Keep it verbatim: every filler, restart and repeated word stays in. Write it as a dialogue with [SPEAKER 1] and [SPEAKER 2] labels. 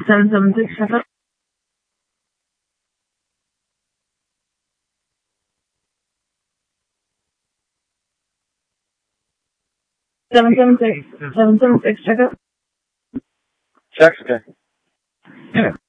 [SPEAKER 1] seven seven six, check up. Seven seven six, seven seven six, check up.
[SPEAKER 2] Check's okay.
[SPEAKER 1] Okay.